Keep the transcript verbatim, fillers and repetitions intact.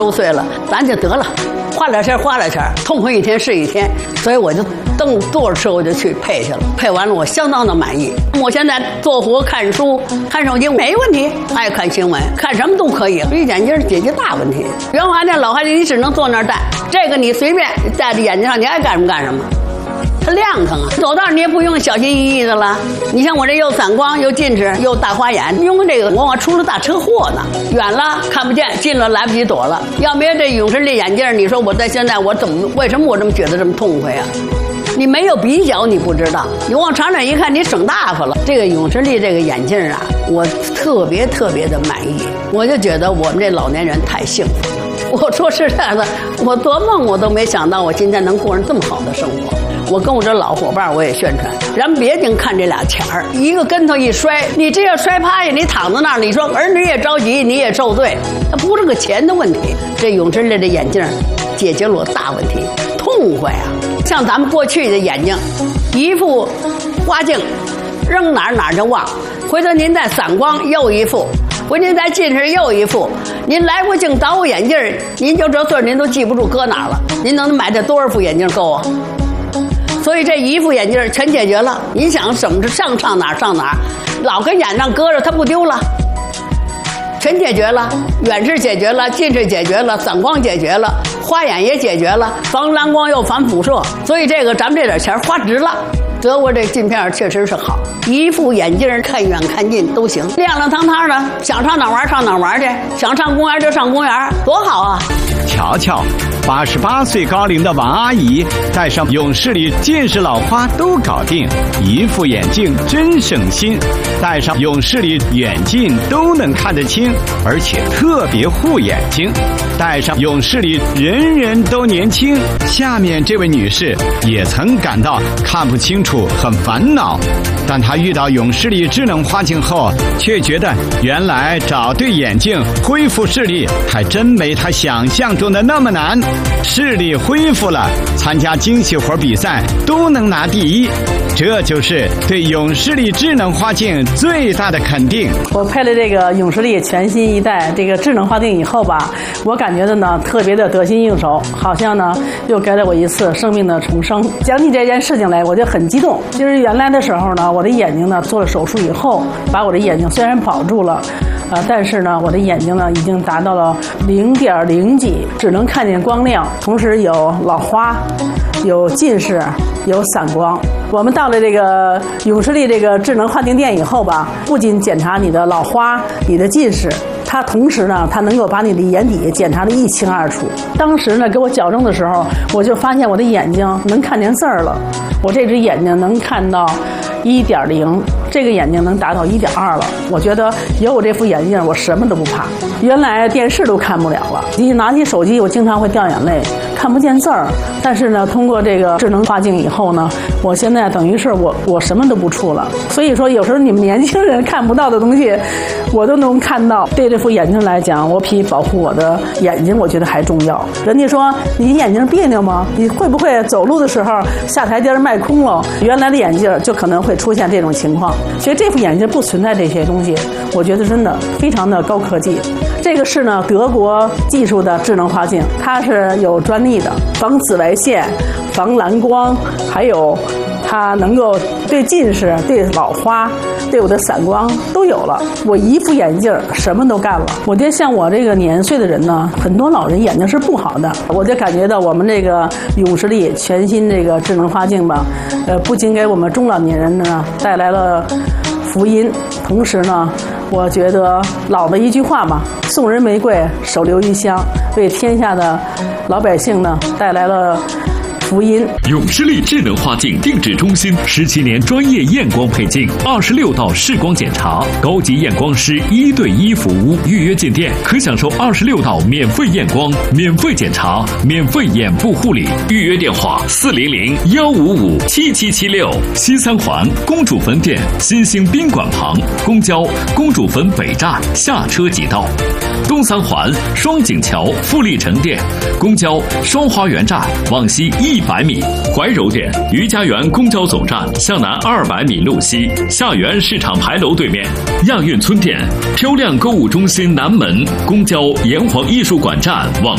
周岁了，咱就得了，花点钱花点钱，痛快一天是一天。所以我就蹬多少车我就去配去了，配完了我相当的满意。我现在做活看书看手机没问题，爱看新闻看什么都可以，一眼镜解决大问题。原来那老孩子你只能坐那儿戴，这个你随便戴在眼睛上，你爱干什么干什么。它亮堂啊，走道你也不用小心翼翼的了。你像我这又散光又近视又大花眼，用这个往往出了大车祸呢。远了看不见，近了来不及躲了。要没有这永视力眼镜，你说我在现在我怎么为什么我这么觉得这么痛快啊？你没有比较你不知道，你往长远一看你省大发了。这个永视力这个眼镜啊，我特别特别的满意，我就觉得我们这老年人太幸福了。我说实在的，我做梦我都没想到我今天能过上这么好的生活。我跟我这老伙伴我也宣传，咱别净看这俩钱儿，一个跟头一摔，你这要摔趴下，你躺在那儿，你说儿女也着急，你也受罪，它不是个钱的问题。这永视力的眼镜解决了我大问题，痛快啊！像咱们过去的眼睛，一副花镜，扔哪儿哪儿就忘，回头您再散光又一副。回您再近视又一副，您来过镜倒过眼镜，您就这岁您都记不住搁哪儿了。您能买这多少副眼镜够啊？所以这一副眼镜全解决了。您想怎么上上哪儿上哪儿，老跟眼上搁着它不丢了，全解决了。远视解决了，近视解决了，散光解决了，花眼也解决了，防蓝光又防辐射。所以这个咱们这点钱花值了。德国这镜片确实是好，一副眼镜看远看近都行，亮亮堂堂的，想上哪玩上哪玩去，想上公园就上公园，多好啊！ 瞧瞧，八十八岁高龄的王阿姨戴上永视力近视老花都搞定，一副眼镜真省心，戴上永视力远近都能看得清，而且特别护眼睛。戴上永视力人人都年轻。下面这位女士也曾感到看不清楚很烦恼，但她遇到永视力智能花镜后，却觉得原来找对眼镜恢复视力还真没她想象中的那么难。视力恢复了，参加精细活比赛都能拿第一，这就是对永视力智能花镜最大的肯定。 我配了这个永视力全新一代这个智能花镜以后吧，我感觉的呢特别的得心应手，好像呢又给了我一次生命的重生。讲起这件事情来，我就很激动。就是原来的时候呢，我的眼睛呢做了手术以后，把我的眼睛虽然保住了。呃，但是呢，我的眼睛呢已经达到了零点零几，只能看见光亮，同时有老花，有近视，有散光。我们到了这个永视力这个智能花镜店以后吧，不仅检查你的老花、你的近视，它同时呢，它能够把你的眼底检查得一清二楚。当时呢，给我矫正的时候，我就发现我的眼睛能看见字儿了，我这只眼睛能看到一点零。这个眼睛能达到一点二了，我觉得有我这副眼镜，我什么都不怕。原来电视都看不了了，一拿起手机，我经常会掉眼泪，看不见字儿。但是呢，通过这个智能花镜以后呢，我现在等于是我我什么都不触了。所以说，有时候你们年轻人看不到的东西，我都能看到。对这副眼镜来讲，我比保护我的眼睛，我觉得还重要。人家说你眼睛别扭吗？你会不会走路的时候下台阶迈空了？原来的眼镜就可能会出现这种情况。所以这副眼镜不存在这些东西，我觉得真的非常的高科技。这个是呢德国技术的智能花镜，它是有专利的，防紫外线、防蓝光，还有它能够对近视、对老花、对我的散光都有了。我一副眼镜什么都干了。我觉得像我这个年岁的人呢，很多老人眼睛是不好的，我就感觉到我们这个永视力全新这个智能花镜吧，呃，不仅给我们中老年人呢带来了福音，同时呢，我觉得老的一句话嘛，送人玫瑰，手留余香，为天下的老百姓呢带来了福音。 永视力智能花镜定制中心十七年专业验光配镜，二十六道视光检查，高级验光师一对一服务。预约进店可享受二十六道免费验光、免费检查、免费眼部护理。预约电话：四零零幺五五七七七六。西三环公主坟店新兴宾馆旁，公交公主坟北站下车即到。东三环双井桥富力城店，公交双花园站往西一百米。怀柔店余家园公交总站向南二百米路西，下园市场牌楼对面。亚运村店漂亮购物中心南门，公交炎黄艺术馆站往